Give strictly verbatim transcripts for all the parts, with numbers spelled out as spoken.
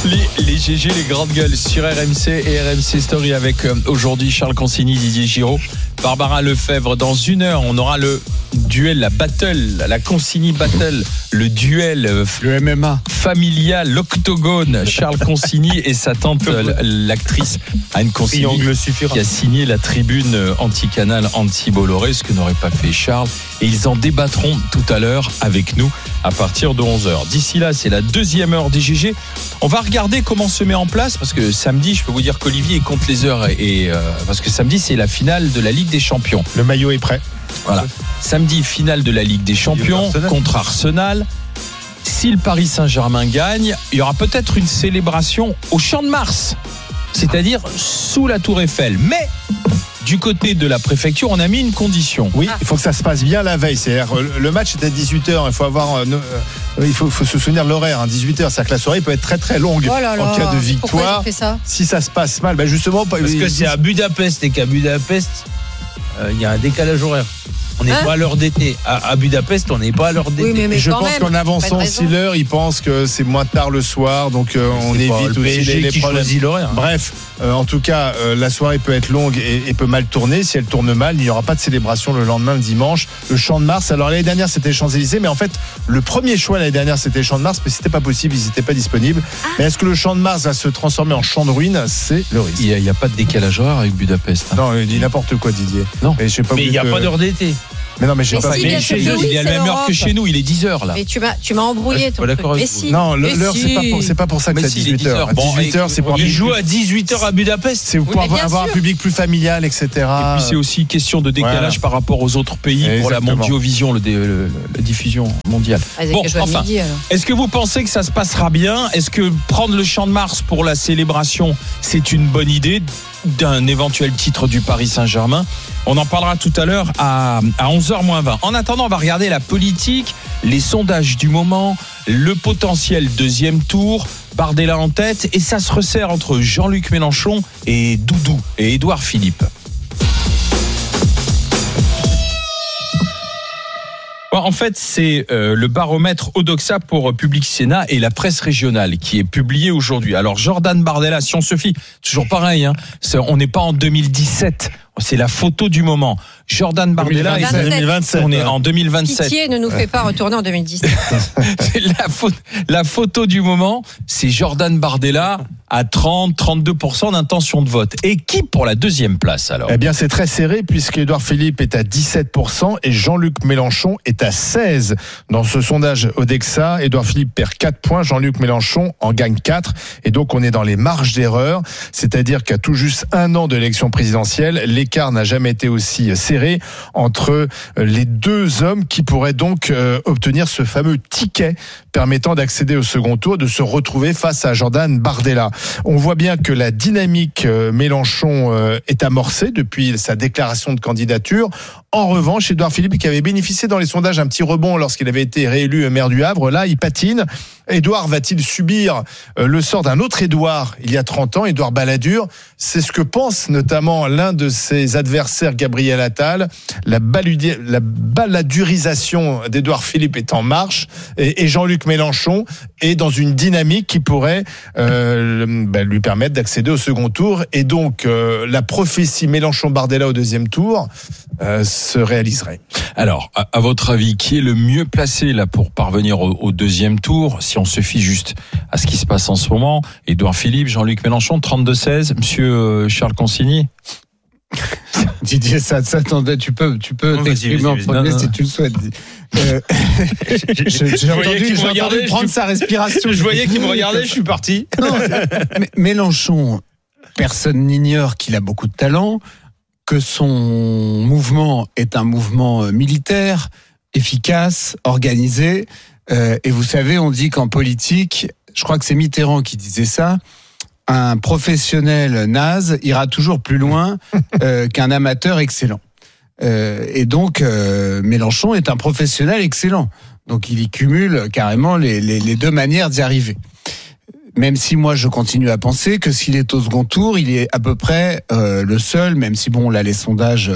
Les, les G G, les grandes gueules sur R M C et R M C Story avec euh, aujourd'hui Charles Consigny, Didier Giraud, Barbara Lefebvre. Dans une heure, on aura le duel, la battle, la Consigny battle, le duel, euh, le M M A familial, l'octogone. Charles Consigny et sa tante, euh, l'actrice Anne Consigny, qui a signé la tribune anti-Canal, anti-Bolloré, ce que n'aurait pas fait Charles. Et ils en débattront tout à l'heure avec nous à partir de onze heures. D'ici là, c'est la deuxième heure des G G. On va regarder comment se met en place, parce que samedi, je peux vous dire qu'Olivier compte les heures, et, et euh, parce que samedi, c'est la finale de la Ligue des Champions. Le maillot est prêt. Voilà. Samedi, finale de la Ligue des Champions Arsenal. Contre Arsenal. Si le Paris Saint-Germain gagne, il y aura peut-être une célébration au Champ de Mars, c'est-à-dire sous la Tour Eiffel. Mais du côté de la préfecture, on a mis une condition. Oui, il faut que ça se passe bien la veille. C'est-à-dire, le match est à dix-huit heures. Il faut avoir, euh, il faut, faut se souvenir de l'horaire. Hein, dix-huit heures, c'est-à-dire que la soirée peut être très très longue. Oh là là, en cas de victoire. Ça si ça se passe mal, bah justement, parce que c'est à Budapest et qu'à Budapest, il euh, y a un décalage horaire. On n'est hein pas à l'heure d'été. À, à Budapest, on n'est pas à l'heure d'été. Oui, mais, mais je pense même, qu'en avançant six heures, ils pensent que c'est moins tard le soir, donc euh, on évite aussi P S G les, les qui problèmes. Choisit l'horaire. Bref, euh, en tout cas, euh, la soirée peut être longue et, et peut mal tourner. Si elle tourne mal, il n'y aura pas de célébration le lendemain, le dimanche. Le Champ de Mars. Alors l'année dernière, c'était les Champs-Élysées, mais en fait, le premier choix l'année dernière, c'était les Champs de Mars, mais c'était pas possible, ils n'étaient pas disponibles. Ah. Mais est-ce que le Champ de Mars va se transformer en champ de ruines? C'est le risque. Il n'y a, a pas de décalage horaire avec Budapest. Hein. Non, il dit n'importe quoi, Didier. Non, mais il n'y a que... pas d'heure d'été. Mais non, mais j'ai mais pas. Si, mais chez eux, il y a la même heure que chez nous. Il est dix heures là. Mais tu m'as, tu m'as embrouillé. Ton truc. Mais si. Non, le, mais l'heure si. c'est pas pour, c'est pas pour ça que c'est à dix-huit heures. Bon, dix-huit heures, c'est pour. Il joue à dix-huit heures à Budapest. C'est pour oui, avoir un public plus familial, et cetera. Et puis c'est aussi question de décalage voilà. par rapport aux autres pays. Exactement. Pour la Mondiovision, le, le, le, la diffusion mondiale. Ah, bon, enfin, midi, est-ce que vous pensez que ça se passera bien? Est-ce que prendre le Champ de Mars pour la célébration, c'est une bonne idée d'un éventuel titre du Paris Saint-Germain? On en parlera tout à l'heure à, à onze heures moins vingt. En attendant, on va regarder la politique, les sondages du moment, le potentiel deuxième tour, Bardella en tête, et ça se resserre entre Jean-Luc Mélenchon et Doudou et Édouard Philippe. En fait, c'est euh, le baromètre Odoxa pour Public Sénat et la presse régionale qui est publié aujourd'hui. Alors, Jordan Bardella, si on se fie, toujours pareil, hein, c'est, on n'est pas en deux mille dix-sept, c'est la photo du moment. Jordan Bardella, deux mille vingt-sept, on est en deux mille vingt-sept. Pitié, ne nous fait pas retourner en deux mille dix-sept. la, photo, la photo du moment, c'est Jordan Bardella à trente à trente-deux pour cent d'intention de vote. Et qui pour la deuxième place alors? Eh bien, c'est très serré puisque Édouard Philippe est à dix-sept pour cent et Jean-Luc Mélenchon est à seize pour cent. Dans ce sondage Odexa, Édouard Philippe perd quatre points, Jean-Luc Mélenchon en gagne quatre. Et donc, on est dans les marges d'erreur. C'est-à-dire qu'à tout juste un an de l'élection présidentielle, l'écart n'a jamais été aussi serré entre les deux hommes qui pourraient donc euh, obtenir ce fameux ticket permettant d'accéder au second tour, de se retrouver face à Jordan Bardella. On voit bien que la dynamique euh, Mélenchon euh, est amorcée depuis sa déclaration de candidature. En revanche, Édouard Philippe, qui avait bénéficié dans les sondages un petit rebond lorsqu'il avait été réélu maire du Havre, là, il patine. Édouard va-t-il subir euh, le sort d'un autre Édouard il y a trente ans, Édouard Balladur? C'est ce que pense notamment l'un de ses adversaires, Gabriel Attal. La, baludi- la balladurisation d'Édouard Philippe est en marche et, et Jean-Luc Mélenchon est dans une dynamique qui pourrait euh, bah, lui permettre d'accéder au second tour. Et donc, euh, la prophétie Mélenchon-Bardella au deuxième tour euh, se réaliserait. Alors, à, à votre avis, qui est le mieux placé là pour parvenir au, au deuxième tour? Si on se fie juste à ce qui se passe en ce moment, Édouard Philippe, Jean-Luc Mélenchon, trente-deux seize, monsieur Charles Consigny. Didier, ça, ça attendait, tu peux, tu peux oh, t'exprimer vas-y, vas-y, en premier non, si tu le souhaites. Euh, j'ai, j'ai entendu, j'ai entendu prendre je, sa respiration. Je voyais qu'il me regardait, je suis parti. Non, mais Mélenchon, personne n'ignore qu'il a beaucoup de talent, que son mouvement est un mouvement militaire, efficace, organisé. Euh, et vous savez, on dit qu'en politique, je crois que c'est Mitterrand qui disait ça, un professionnel naze ira toujours plus loin euh, qu'un amateur excellent. Euh, et donc, euh, Mélenchon est un professionnel excellent. Donc, il y cumule carrément les, les, les deux manières d'y arriver. Même si moi, je continue à penser que s'il est au second tour, il est à peu près euh, le seul, même si, bon, là, les sondages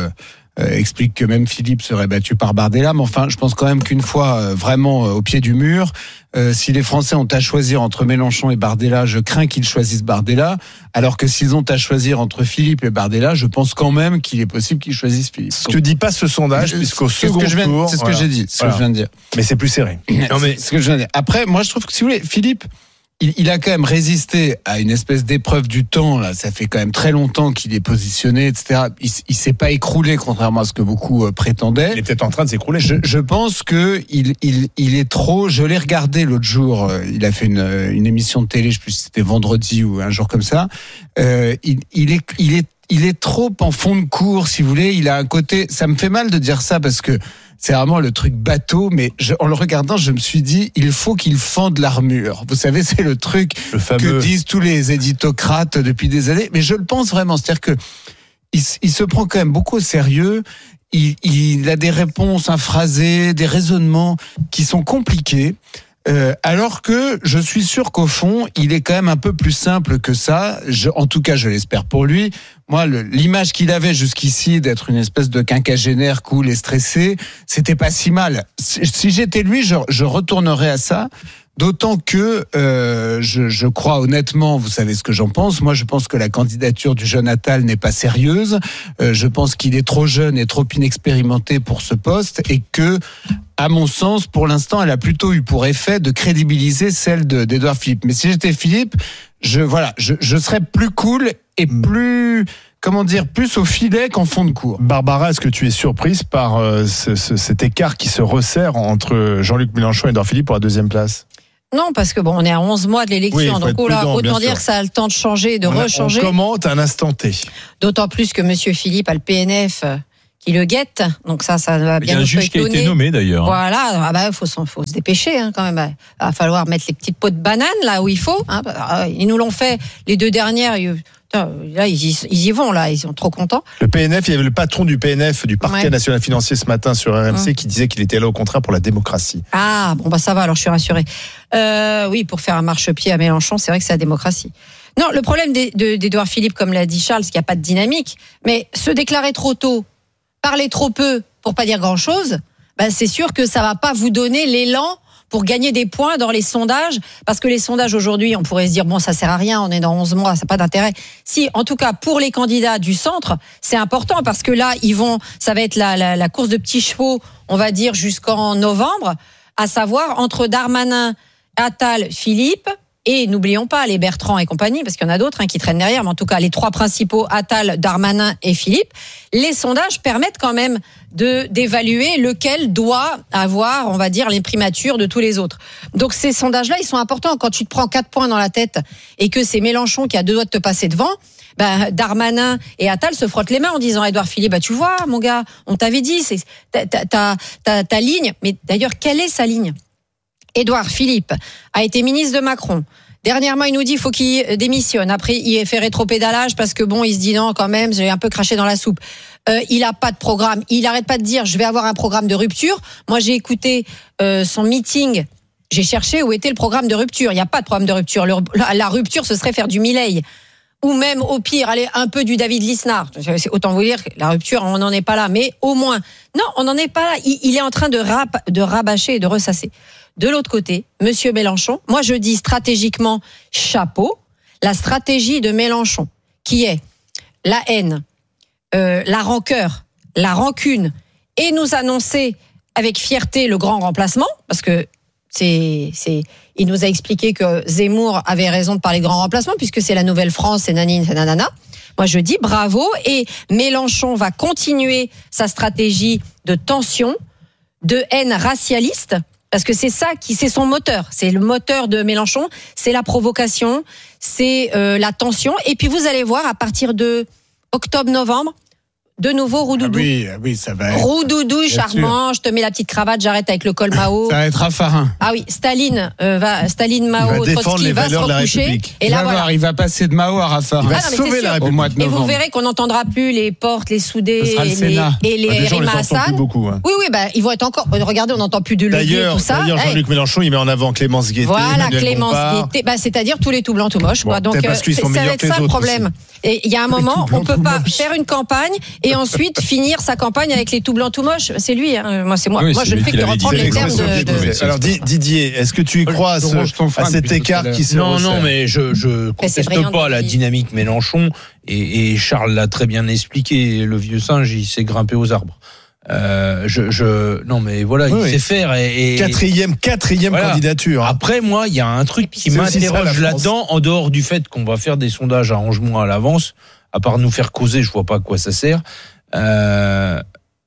euh, explique que même Philippe serait battu par Bardella. Mais enfin, je pense quand même qu'une fois euh, vraiment euh, au pied du mur, euh, si les Français ont à choisir entre Mélenchon et Bardella, je crains qu'ils choisissent Bardella. Alors que s'ils ont à choisir entre Philippe et Bardella, je pense quand même qu'il est possible qu'ils choisissent Philippe. Ce que dit pas ce sondage, puisqu'au second viens, tour, c'est ce voilà. que j'ai dit, c'est ce Voilà. que je viens de dire. Mais c'est plus serré. Non mais ce que je viens de dire. Après, moi je trouve que si vous voulez, Philippe. Il, il a quand même résisté à une espèce d'épreuve du temps. Là, ça fait quand même très longtemps qu'il est positionné, et cetera. Il, il s'est pas écroulé, contrairement à ce que beaucoup euh, prétendaient. Il est peut-être en train de s'écrouler. Je, je pense que il, il, il est trop. Je l'ai regardé l'autre jour. euh, Il a fait une, une émission de télé. Je sais plus si c'était vendredi ou un jour comme ça. Euh, il, il est, il est, il est trop en fond de cours, si vous voulez. Il a un côté. Ça me fait mal de dire ça parce que. C'est vraiment le truc bateau, mais je, en le regardant, je me suis dit, il faut qu'il fende l'armure. Vous savez, c'est le truc Le fameux... que disent tous les éditocrates depuis des années. Mais je le pense vraiment. C'est-à-dire que il, il se prend quand même beaucoup au sérieux. Il, il a des réponses imphrasées, des raisonnements qui sont compliqués. Euh, alors que je suis sûr qu'au fond, il est quand même un peu plus simple que ça. Je, en tout cas, je l'espère pour lui. Moi, le, l'image qu'il avait jusqu'ici d'être une espèce de quinquagénaire cool et stressé, c'était pas si mal. Si, si j'étais lui, je, je retournerais à ça. D'autant que euh, je, je crois honnêtement, vous savez ce que j'en pense. Moi, je pense que la candidature du jeune Attal n'est pas sérieuse. Euh, je pense qu'il est trop jeune et trop inexpérimenté pour ce poste, et que, à mon sens, pour l'instant, elle a plutôt eu pour effet de crédibiliser celle de, d'Édouard Philippe. Mais si j'étais Philippe, je voilà, je, je serais plus cool et plus, comment dire, plus au filet qu'en fond de cours. Barbara, est-ce que tu es surprise par euh, ce, ce, cet écart qui se resserre entre Jean-Luc Mélenchon et Édouard Philippe pour la deuxième place? Non, parce que bon, on est à onze mois de l'élection, Oui, faut donc être oh là, prudent, bien autant dire sûr. que ça a le temps de changer, de on a- rechanger. On commente à un instant T. D'autant plus que Monsieur Philippe a le P N F euh, qui le guette, donc ça, ça va Il y bien a un nous juge qui a été étonner. nommé d'ailleurs. Voilà, ah bah faut, s'en- faut se dépêcher hein, quand même. Il va falloir mettre les petites pots de banane là où il faut. Hein. Ils nous l'ont fait les deux dernières. Ils- Là, ils y, ils y vont là, ils sont trop contents. Le P N F, il y avait le patron du P N F, du Parquet Ouais. national financier ce matin sur R M C, Hum. qui disait qu'il était là au contraire pour la démocratie. Ah bon bah ça va, alors je suis rassurée. Euh, oui, pour faire un marchepied à Mélenchon, c'est vrai que c'est la démocratie. Non, le problème d'É- de- d'Édouard Philippe, comme l'a dit Charles, c'est qu'il n'y a pas de dynamique. Mais se déclarer trop tôt, parler trop peu, pour pas dire grand-chose, bah c'est sûr que ça va pas vous donner l'élan pour gagner des points dans les sondages, parce que les sondages aujourd'hui, on pourrait se dire bon, ça sert à rien, on est dans onze mois, ça n'a pas d'intérêt. Si, en tout cas, pour les candidats du centre, c'est important parce que là, ils vont, ça va être la, la, la course de petits chevaux, on va dire jusqu'en novembre, à savoir entre Darmanin, Attal, Philippe. Et n'oublions pas les Bertrand et compagnie, parce qu'il y en a d'autres hein, qui traînent derrière, mais en tout cas les trois principaux, Attal, Darmanin et Philippe, les sondages permettent quand même de d'évaluer lequel doit avoir, on va dire, les primatures de tous les autres. Donc ces sondages-là, ils sont importants. Quand tu te prends quatre points dans la tête et que c'est Mélenchon qui a deux doigts de te passer devant, ben, Darmanin et Attal se frottent les mains en disant Édouard Philippe, bah, tu vois, mon gars, on t'avait dit, c'est ta, ta, ta, ta, ta ligne. Mais d'ailleurs, quelle est sa ligne ? Édouard Philippe a été ministre de Macron. Dernièrement, il nous dit faut qu'il démissionne. Après, il fait rétropédalage parce que bon, il se dit non, quand même, j'ai un peu craché dans la soupe. Euh, il a pas de programme. Il arrête pas de dire je vais avoir un programme de rupture. Moi, j'ai écouté euh, son meeting. J'ai cherché où était le programme de rupture. Il n'y a pas de programme de rupture. Le, la, la rupture, ce serait faire du Milei. Ou même, au pire, aller un peu du David Lisnard. Autant vous dire que la rupture, on n'en est pas là. Mais au moins, non, on n'en est pas là. Il, il est en train de, rap, de rabâcher et de ressasser. De l'autre côté, Monsieur Mélenchon, moi je dis stratégiquement chapeau, la stratégie de Mélenchon, qui est la haine, euh, la rancœur, la rancune, et nous annoncer avec fierté le grand remplacement, parce que c'est, c'est, il nous a expliqué que Zemmour avait raison de parler grand remplacement, puisque c'est la nouvelle France, c'est nanine, c'est nanana. Moi je dis bravo, et Mélenchon va continuer sa stratégie de tension, de haine racialiste, parce que c'est ça qui, c'est son moteur. C'est le moteur de Mélenchon. C'est la provocation, c'est euh, la tension. Et puis vous allez voir à partir de octobre-novembre, de nouveau Roudoudou. Ah oui, oui, ça va être... Roudoudou, charmant. Je te mets la petite cravate, j'arrête avec le col Mao. Ça va être Raffarin. Ah oui, Staline, euh, va, Staline, Il Mao, va défendre Trotsky les va se valeurs de la recoucher. République. Et Il là va voilà. voir, il va passer de Mao à Raffarin. Il va Ah non, mais sauver c'est la sûr. Au République. mois de Et vous novembre. verrez qu'on n'entendra plus les portes, les soudés Ce sera le et les, Sénat. et les Ah, déjà, on les Rima entend plus Hassan. beaucoup. Hein. Oui, oui, bah, ils vont être encore. Regardez, on n'entend plus de levier, D'ailleurs, tout ça. d'ailleurs Hey. Jean-Luc Mélenchon, il met en avant Clémence Guettet. Voilà, Emmanuel Clémence Bompard. Guettet, bah, c'est-à-dire tous les tout blancs, tout moches. Bon, quoi. Donc, peut-être parce qu'ils c'est- sont ça va meilleurs être que les ça le autres problème. Et il y a un moment, tout blancs, on peut tout pas moches. faire une campagne et et ensuite finir sa campagne avec les tout blancs tout moches. C'est lui, hein. moi c'est moi. Oui, moi c'est je ne lui fais qui que l'avait reprendre dit. les termes C'est de. de... Alors Didier, est-ce que tu y crois à, ce, à cet écart qui se Non, resserre? non, mais je je Mais c'est conteste brillant pas de la dire. dynamique Mélenchon et, et Charles l'a très bien expliqué. Le vieux singe, il s'est grimpé aux arbres. Euh, je, je non mais voilà, Oui, il oui. sait faire et, et Quatrième, quatrième Voilà. candidature. hein. Après, moi, il y a un truc qui c'est aussi ça, la m'interroge France. là-dedans, en dehors du fait qu'on va faire des sondages à onze mois à l'avance, à part nous faire causer, je vois pas à quoi ça sert. Euh,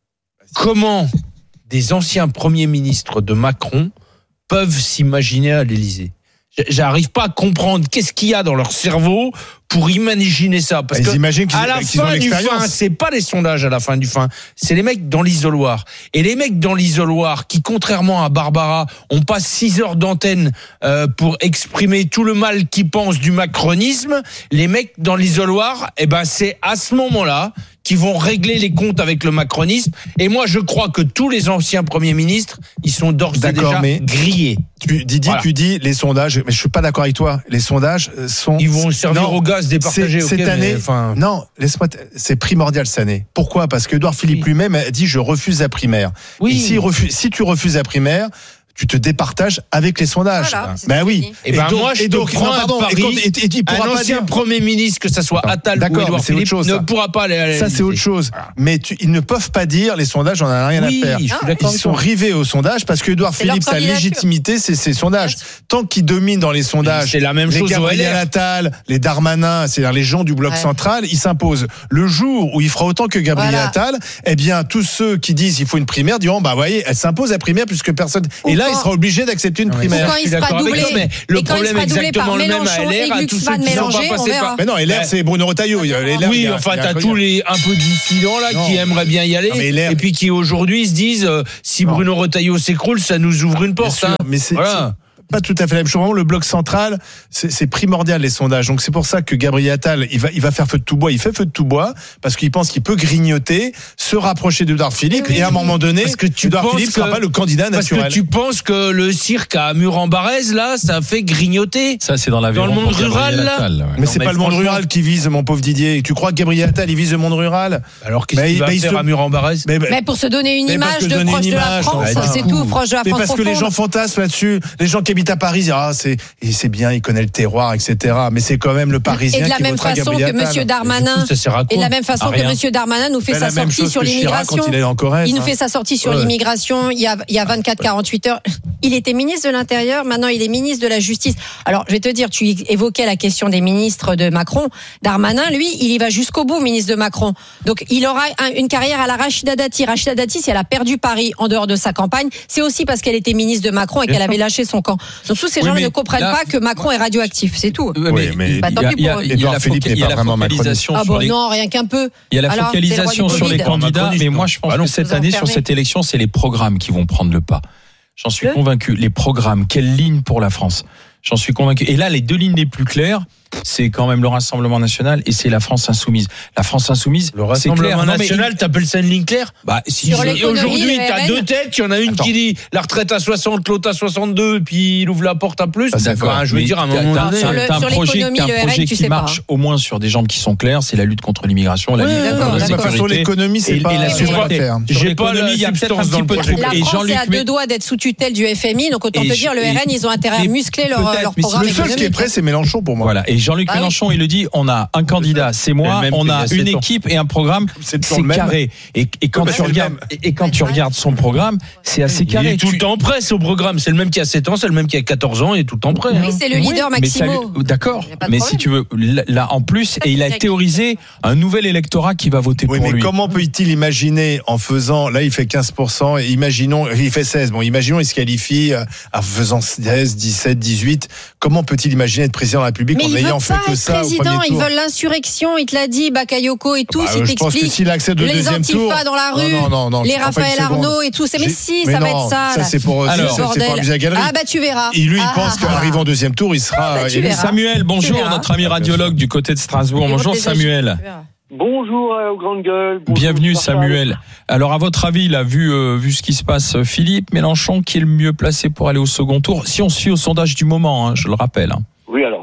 comment des anciens premiers ministres de Macron peuvent s'imaginer à l'Élysée? J'arrive pas à comprendre qu'est-ce qu'il y a dans leur cerveau pour imaginer ça. Parce Ils que imaginent qu'ils, à la qu'ils ont fin du l'expérience. fin, c'est pas les sondages à la fin du fin, c'est les mecs dans l'isoloir. Et les mecs dans l'isoloir qui, contrairement à Barbara, on passe six heures d'antenne euh, pour exprimer tout le mal qu'ils pensent du macronisme. Les mecs dans l'isoloir, eh ben c'est à ce moment-là qui vont régler les comptes avec le macronisme. Et moi, je crois que tous les anciens premiers ministres, ils sont d'ores et D'accord, déjà mais- grillés. Tu, Didier, Voilà. tu dis les sondages, mais je suis pas d'accord avec toi. Les sondages sont. Ils vont servir Non, au gaz départagé. c'est- ok, cette mais année, enfin, non, laisse-moi. t- C'est primordial cette année. Pourquoi? Parce que Édouard Philippe Oui. lui-même a dit je refuse la primaire. oui. Et si, refu- si tu refuses la primaire, tu te départages avec les sondages. Voilà, c'est ce Ben que oui. je dis. Et ben donc- moi, je et te donc, prends non, un pardon, pari. et quand- et- et il pourra Un pas ancien dire- Premier ministre, que ça soit Non, Attal ou d'accord, Édouard mais c'est autre Philippe, chose, ne ça. pourra pas aller à Ça, c'est autre chose. Mais tu- ils ne peuvent pas dire les sondages, on en a rien Oui, à faire. je suis Ah, d'accord Ils avec sont toi. rivés aux sondages parce que Édouard C'est leur Philippe, sa candidature. légitimité, c'est ses sondages. Tant qu'il domine dans les sondages, C'est la même les chose au Gabriel L R. Attal, les Darmanin, c'est-à-dire les gens du bloc Ouais. central, ils s'imposent. Le jour où il fera autant que Gabriel Voilà. Attal, eh bien, tous ceux qui disent il faut une primaire diront, bah, voyez, elle s'impose la primaire puisque personne. Ou Et là, quand- il sera obligé d'accepter une Non, mais primaire. Ou quand je il suis sera d'accord avec doublé, toi, mais et le quand il problème sera est doublé par exactement le même à Mélenchon L et R, à tous ceux Glucksmann qui n'ont pas mélangés, on passé verra. par. Mais non, L R, Ouais. c'est Bruno Retailleau. Il y a les L R, il Oui, y a- enfin, il y a t'as un tous truc. les un peu dissidents là Non. qui aimeraient bien y aller, Non, mais L R et puis qui aujourd'hui se disent euh, si Non. Bruno Retailleau s'écroule, ça nous ouvre une Bien porte. sûr, hein. mais c'est Voilà. c'est pas tout à fait la même chose. Vraiment, le bloc central, c'est c'est primordial les sondages. Donc c'est pour ça que Gabriel Attal, il va, il va faire feu de tout bois. Il fait feu de tout bois parce qu'il pense qu'il peut grignoter, se rapprocher d'Édouard Philippe Oui, et à un oui. moment donné, Parce que tu Édouard penses Philippe sera que- pas le candidat Parce naturel. que tu penses que le cirque à Mur-en-Barrez là, ça fait grignoter. Ça, c'est dans la Dans le monde rural, là Attal, ouais. Mais Non, c'est mais pas le monde franchement- rural qui vise, mon pauvre Didier. Tu crois que Gabriel Attal, il vise le monde rural? Alors qu'est-ce Mais qu'il il- va mais il faire se- à Mur-en-Barrez? Mais, mais- Mais pour se donner une Mais parce image que de donner proche une de la image, France, ouais, c'est du tout, coup. proche de la mais France parce que les gens profonde. fantasment là-dessus. Les gens qui habitent à Paris disent ah c'est et c'est bien, il connaît le terroir, et cetera. Mais c'est quand même le Parisien Et de la qui même votera façon Gabriel que Attal. M. Darmanin, Ça sert à et quoi? de la même façon À que rien. M. Darmanin nous fait C'est sa la même sortie chose sur que Chirac l'immigration. quand il est en Corrèze. Il nous hein. fait sa sortie sur Ouais. l'immigration il y a, il y a vingt-quatre à quarante-huit heures. Il était ministre de l'Intérieur, maintenant il est ministre de la Justice. Alors, je vais te dire, tu évoquais la question des ministres de Macron. Darmanin, lui, il y va jusqu'au bout, ministre de Macron. Donc, il aura un- une carrière à la Rachida Dati. Rachida Dati, si elle a perdu Paris en dehors de sa campagne, c'est aussi parce qu'elle était ministre de Macron et qu'elle avait lâché son camp. Donc, tous ces Oui, gens mais ne comprennent là- pas que Macron est radioactif, c'est tout. Ouais, Oui, mais il y a- bah, tant pis il y a- pour eux. il y a Édouard la Philippe foca- n'est il y a pas la vraiment focalisation Ah sur bon, les non, rien qu'un peu. Il y a la Alors, focalisation c'est le sur roi les du Covid. candidats, Macroniste, mais non. moi je pense Bah non. que cette Vous année sur enfermez. cette élection, c'est les programmes qui vont prendre le pas. J'en suis Le convaincu. Les programmes, quelle ligne pour la France? J'en suis convaincu. Et là, les deux lignes les plus claires, c'est quand même le Rassemblement national et c'est la France insoumise. La France insoumise, Le c'est clair. Rassemblement Non, mais- national, t'appelles ça une ligne claire? Bah, si Sur je- les- Et aujourd'hui, L'économie, le t'as R N. deux têtes. Il y en a une Attends. qui dit la retraite à soixante, l'autre à soixante-deux, puis il ouvre la porte à plus. Ah, d'accord. Enfin, je veux Mais dire, à un t'as- moment t'as- donné. Sur le- t'as un sur projet, l'économie, t'as un le R N, projet tu qui sais pas. marche au moins sur des jambes qui sont claires, c'est la lutte contre l'immigration, la Ouais, lutte d'accord, contre la d'accord. Sur sécurité. l'économie, c'est Et- pas et la c'est pas souveraineté. clair. Sur J'ai pas l'économie, la il y a peut-être un substance petit dans le peu projet. trop. La Et France est Jean-Luc à Mé- deux doigts d'être sous tutelle du F M I, donc autant Et te je- dire, le et- R N, ils ont intérêt à et- muscler leur, peut-être, leur mais si programme Le seul qui est économique. prêt, c'est Mélenchon pour moi. Voilà. Et Jean-Luc Bah oui. Mélenchon, il le dit, on a un candidat, c'est moi, le même on qu'il y a a une sept ans. équipe et un programme, C'est toujours c'est le même. carré. Et, et quand bah, tu c'est le regardes, même. et et quand tu regardes son programme, c'est assez Il carré. est tout Tu- le temps prêt, ce programme. C'est le même qui a sept ans, c'est le même qui a quatorze ans, il est tout le temps prêt. Oui, c'est le leader Oui, mais ça Maximo. lui- D'accord, Il y a pas de mais problème. si tu veux, là, là, en plus, et il a qu'il y a- théorisé un nouvel électorat qui va voter Oui, pour mais lui. comment peut-il imaginer en faisant, là il fait quinze pour cent, et imaginons, il fait seize, bon imaginons il se qualifie euh, en faisant seize, dix-sept, dix-huit, comment peut-il imaginer être président de la République Mais en ils n'ayant veulent fait pas que être ça au président, premier ils tour? veulent l'insurrection, il te l'a dit, Bakayoko et tout, Bah, s'il je pense que t'explique. s'il accède au Les deuxième Antifa tour. dans la rue, Non, non, non, non, les je prends pas une Raphaël seconde. Arnaud et tout, c'est mais J'ai- si, mais ça va non, être ça. ça là. c'est pour, Alors, ça, c'est pour bordel. amuser la galerie. Ah bah tu verras. Et lui, il Ah, pense ah, qu'arrivant ah. au deuxième tour, il sera Ah, bah, tu élu. verras. Samuel, bonjour, verras. notre ami radiologue du côté de Strasbourg. Et Bonjour votre Samuel. tu verras. Bonjour euh, aux grandes gueules. Bonjour, Bienvenue Pascal. Samuel. Alors à votre avis, là, vu, euh, vu ce qui se passe, Philippe Mélenchon, qui est le mieux placé pour aller au second tour, si on suit au sondage du moment, hein, je le rappelle. hein. Oui, alors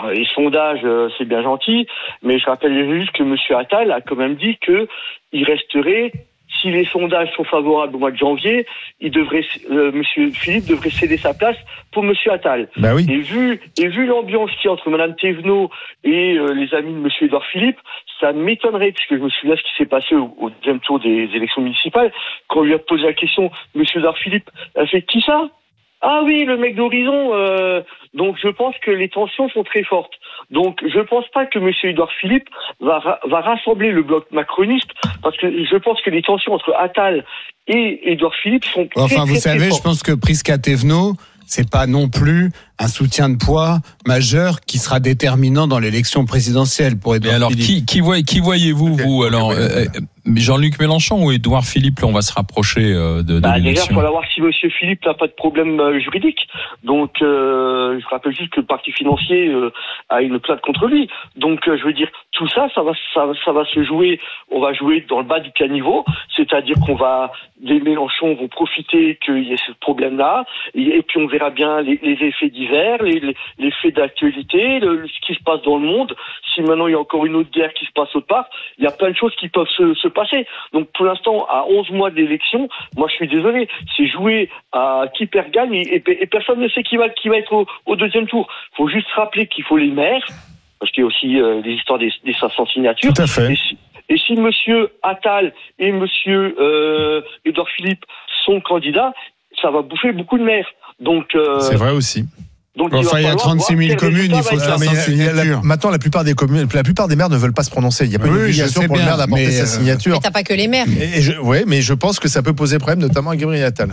les sondages, euh, c'est bien gentil, mais je rappelle juste que M. Attal a quand même dit que il resterait, si les sondages sont favorables au mois de janvier, il devrait, euh, M. Philippe devrait céder sa place pour M. Attal. Bah oui. Et vu, et vu l'ambiance qu'il y a entre Mme Thévenot et euh, les amis de M. Édouard Philippe, ça m'étonnerait, puisque je me souviens ce qui s'est passé au, au deuxième tour des élections municipales, quand on lui a posé la question, M. Édouard Philippe a fait qui ça? Ah oui, le mec d'Horizon. Euh, donc je pense que les tensions sont très fortes. Donc je pense pas que M. Édouard Philippe va, va rassembler le bloc macroniste, parce que je pense que les tensions entre Attal et Édouard Philippe sont très, enfin, très, vous très, savez, très je fortes. pense que Prisca Thévenot, c'est pas non plus un soutien de poids majeur qui sera déterminant dans l'élection présidentielle pour Mais Édouard alors, Philippe. qui, qui, voyez, qui voyez-vous, vous, alors, euh, Jean-Luc Mélenchon ou Édouard Philippe, là, on va se rapprocher euh, de, de Bah, déjà, il l'élection. faut voir si M. Philippe n'a pas de problème euh, juridique. Donc, euh, je rappelle juste que le parti financier euh, a une plainte contre lui. Donc, euh, je veux dire, tout ça, ça va, ça, ça va se jouer. On va jouer dans le bas du caniveau, c'est-à-dire qu'on va, les Mélenchon vont profiter qu'il y ait ce problème-là, et, et puis on verra bien les, les effets divers, les, les, les faits d'actualité, le, ce qui se passe dans le monde. Si maintenant il y a encore une autre guerre qui se passe autre part, il y a plein de choses qui peuvent se, se passer. Donc pour l'instant, à onze mois de l'élection, moi je suis désolé, c'est jouer à qui perd gagne et, et, et personne ne sait qui va, qui va être au, au deuxième tour. Il faut juste rappeler qu'il faut les maires, parce qu'il y a aussi euh, les histoires des, des cinq cents signatures. Tout à fait. Et si, et si Monsieur Attal et Monsieur euh, Édouard Philippe sont candidats, ça va bouffer beaucoup de maires. Donc euh, C'est vrai aussi. donc Enfin, il y a va falloir trente-six voir mille quel communes, il faut résultat va faire être. Mais il y a- il y a la- signature. maintenant, la plupart des communes, la plupart des maires ne veulent pas se prononcer. Il n'y a pas Oui, une je obligation sais pour le bien, maire d'apporter mais, sa euh, signature. Mais t'as pas que les maires. Et, et je, ouais, mais je pense que ça peut poser problème, notamment à Gabriel Attal.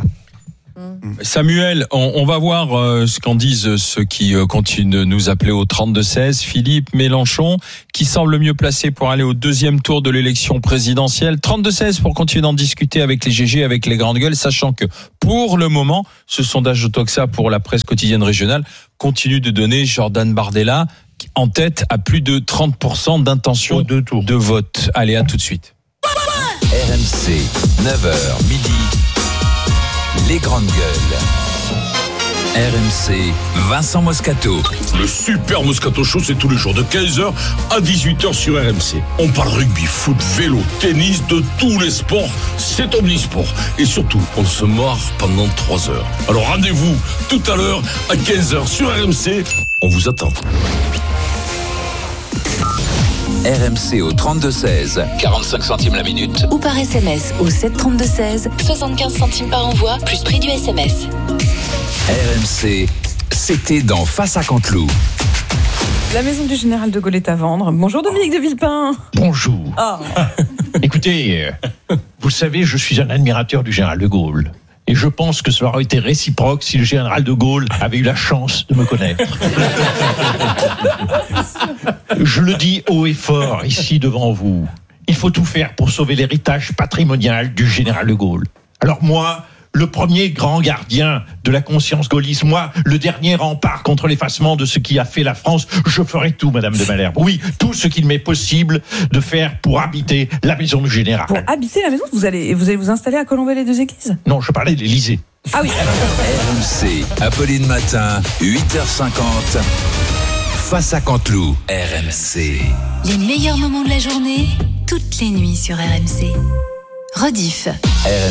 Samuel, on, on va voir euh, ce qu'en disent ceux qui euh, continuent de nous appeler au trente-deux seize. Philippe, Mélenchon, qui semble le mieux placé pour aller au deuxième tour de l'élection présidentielle. trente-deux seize pour continuer d'en discuter avec les G G, avec les grandes gueules, sachant que pour le moment, ce sondage de Toxa pour la presse quotidienne régionale continue de donner Jordan Bardella en tête à plus de trente pour cent d'intention de vote. Allez, à tout de suite. R M C, neuf heures midi, les grandes gueules. R M C, Vincent Moscato. Le super Moscato Show, c'est tous les jours de quinze heures à dix-huit heures sur R M C. On parle rugby, foot, vélo, tennis, de tous les sports. C'est omnisport. Et surtout, on se marre pendant trois heures. Alors rendez-vous tout à l'heure à quinze heures sur R M C. On vous attend. R M C au trente-deux seize, quarante-cinq centimes la minute. Ou par S M S au sept trente-deux seize, soixante-quinze centimes par envoi, plus prix du S M S. R M C, c'était dans Face à Canteloup. La maison du général de Gaulle est à vendre. Bonjour Dominique de Villepin. Bonjour. Ah. Écoutez, euh, vous savez, je suis un admirateur du général de Gaulle. Et je pense que cela aurait été réciproque si le général de Gaulle avait eu la chance de me connaître. Je le dis haut et fort ici devant vous. Il faut tout faire pour sauver l'héritage patrimonial du général de Gaulle. Alors moi, le premier grand gardien de la conscience gaulliste, moi, le dernier rempart contre l'effacement de ce qui a fait la France, je ferai tout, Madame de Malherbe. Oui, tout ce qu'il m'est possible de faire pour habiter la maison du général. Pour habiter la maison, vous allez vous, allez vous installer à Colombey-les-Deux-Églises ? Non, je parlais de l'Élysée. Ah oui. R M C, Apolline Matin, huit heures cinquante. Face à Canteloup, R M C. Les meilleurs moments de la journée, toutes les nuits sur R M C. Rediff.